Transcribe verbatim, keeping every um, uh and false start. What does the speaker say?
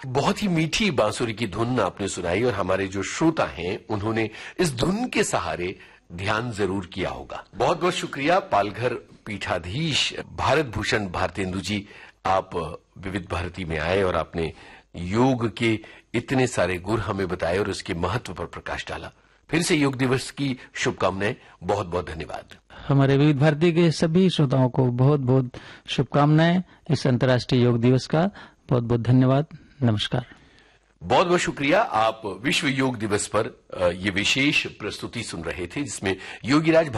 बहुत ही मीठी बांसुरी की धुन आपने सुनाई और हमारे जो श्रोता हैं उन्होंने इस धुन के सहारे ध्यान जरूर किया होगा। बहुत बहुत शुक्रिया पालघर पीठाधीश भारत भूषण भारतेंदु जी, आप विविध भारती में आए और आपने योग के इतने सारे गुर हमें बताए और उसके महत्व पर प्रकाश डाला। फिर से योग दिवस की शुभकामनाएं, बहुत बहुत धन्यवाद। हमारे विविध भारती के सभी श्रोताओं को बहुत बहुत शुभकामनाएं इस अंतर्राष्ट्रीय योग दिवस का। बहुत बहुत धन्यवाद। नमस्कार। बहुत बहुत शुक्रिया। आप विश्व योग दिवस पर ये विशेष प्रस्तुति सुन रहे थे जिसमें योगीराज